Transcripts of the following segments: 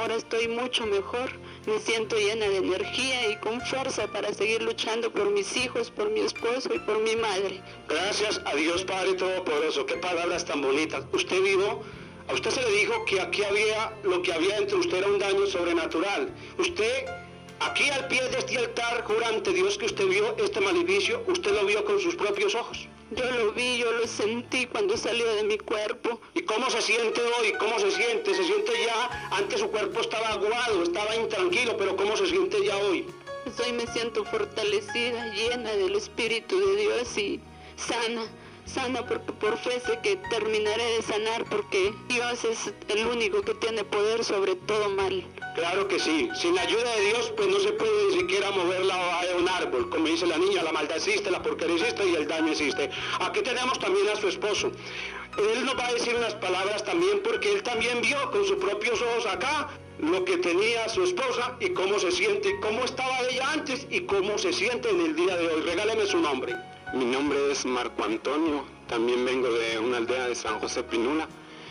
Ahora estoy mucho mejor, me siento llena de energía y con fuerza para seguir luchando por mis hijos, por mi esposo y por mi madre. Gracias a Dios Padre Todopoderoso, qué palabras tan bonitas. Usted vio, a usted se le dijo que aquí había, lo que había entre usted era un daño sobrenatural. Usted, aquí al pie de este altar, jura ante Dios que usted vio este maleficio, usted lo vio con sus propios ojos. Yo lo vi, yo lo sentí cuando salió de mi cuerpo. ¿Y cómo se siente hoy? ¿Cómo se siente? ¿Se siente ya? Antes su cuerpo estaba aguado, estaba intranquilo, pero ¿cómo se siente ya hoy? Pues hoy me siento fortalecida, llena del Espíritu de Dios y sana porque por fe sé que terminaré de sanar porque Dios es el único que tiene poder sobre todo mal. Claro que sí, sin la ayuda de Dios pues no se puede ni siquiera mover la hoja de un árbol, como dice la niña, la maldad existe, la porquería existe y el daño existe. Aquí tenemos también a su esposo. Él nos va a decir unas palabras también porque él también vio con sus propios ojos acá lo que tenía su esposa y cómo se siente, cómo estaba ella antes y cómo se siente en el día de hoy. Regáleme su nombre. Mi nombre es Marco Antonio, también vengo de una aldea de San José Pinula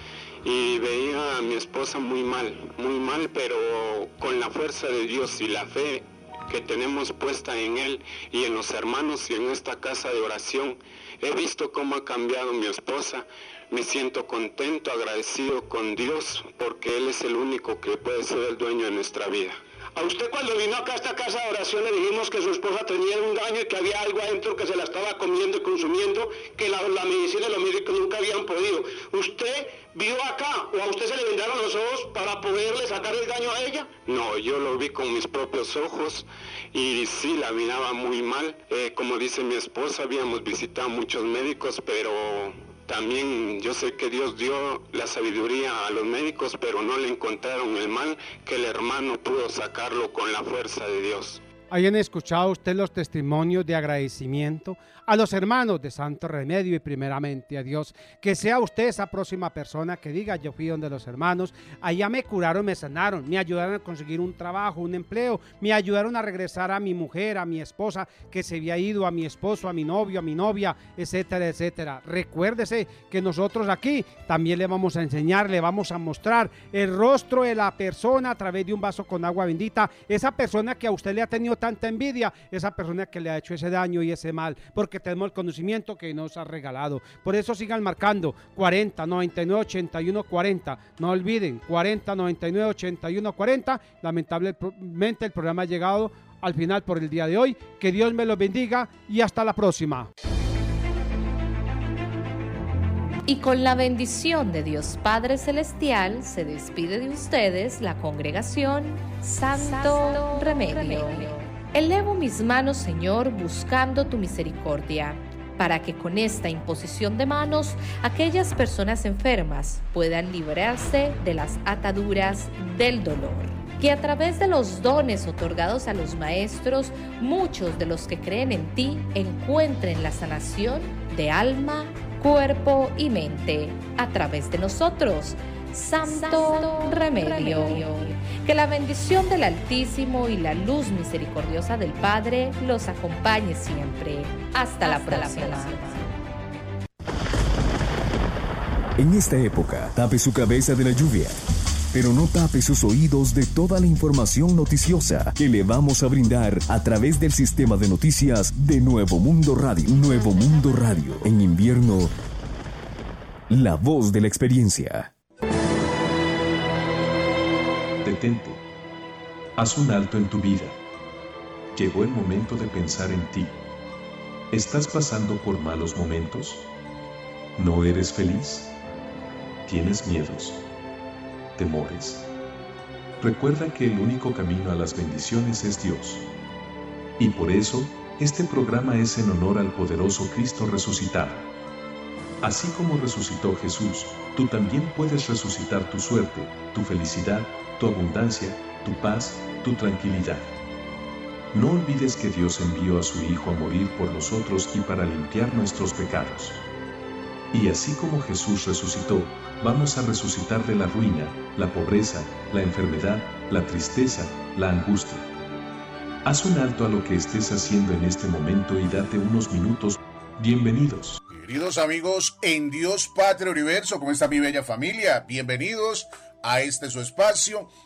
y veía a mi esposa muy mal, pero con la fuerza de Dios y la fe que tenemos puesta en Él y en los hermanos y en esta casa de oración, he visto cómo ha cambiado mi esposa. Me siento contento, agradecido con Dios, porque Él es el único que puede ser el dueño de nuestra vida. A usted cuando vino acá a esta casa de oración le dijimos que su esposa tenía un daño y que había algo adentro que se la estaba comiendo y consumiendo, que la medicina y los médicos nunca habían podido. ¿Usted vio acá o a usted se le vendaron los ojos para poderle sacar el daño a ella? No, yo lo vi con mis propios ojos y sí, la miraba muy mal. Como dice mi esposa, habíamos visitado muchos médicos, pero también yo sé que Dios dio la sabiduría a los médicos, pero no le encontraron el mal, que el hermano pudo sacarlo con la fuerza de Dios. Hayan escuchado usted los testimonios de agradecimiento a los hermanos de Santo Remedio y primeramente a Dios. Que sea usted esa próxima persona que diga: yo fui donde los hermanos, allá me curaron, me sanaron, me ayudaron a conseguir un trabajo, un empleo, me ayudaron a regresar a mi mujer, a mi esposa que se había ido, a mi esposo, a mi novio, a mi novia, etcétera, etcétera. Recuérdese que nosotros aquí también le vamos a enseñar, le vamos a mostrar el rostro de la persona a través de un vaso con agua bendita. Esa persona que a usted le ha tenido tanta envidia, esa persona que le ha hecho ese daño y ese mal, porque tenemos el conocimiento que nos ha regalado. Por eso sigan marcando 40 99 81 40. No olviden 40 99 81 40. Lamentablemente el programa ha llegado al final por el día de hoy. Que Dios me los bendiga y hasta la próxima. Y con la bendición de Dios Padre Celestial se despide de ustedes la congregación Santo Remedio. Elevo mis manos, Señor, buscando tu misericordia, para que con esta imposición de manos aquellas personas enfermas puedan librarse de las ataduras del dolor. Que a través de los dones otorgados a los maestros, muchos de los que creen en ti encuentren la sanación de alma, cuerpo y mente a través de nosotros, Santo Remedio. Que la bendición del Altísimo y la luz misericordiosa del Padre los acompañe siempre. Hasta la próxima. En esta época, tape su cabeza de la lluvia, pero no tape sus oídos de toda la información noticiosa que le vamos a brindar a través del sistema de noticias de Nuevo Mundo Radio. Nuevo Mundo Radio. En invierno, la voz de la experiencia. Detente. Haz un alto en tu vida. Llegó el momento de pensar en ti. ¿Estás pasando por malos momentos? ¿No eres feliz? ¿Tienes miedos? ¿Temores? Recuerda que el único camino a las bendiciones es Dios. Y por eso, este programa es en honor al poderoso Cristo resucitado. Así como resucitó Jesús, tú también puedes resucitar tu suerte, tu felicidad, tu abundancia, tu paz, tu tranquilidad. No olvides que Dios envió a su Hijo a morir por nosotros y para limpiar nuestros pecados. Y así como Jesús resucitó, vamos a resucitar de la ruina, la pobreza, la enfermedad, la tristeza, la angustia. Haz un alto a lo que estés haciendo en este momento y date unos minutos. Bienvenidos. Queridos amigos en Dios Patria Universo, ¿cómo está mi bella familia? Bienvenidos a este su espacio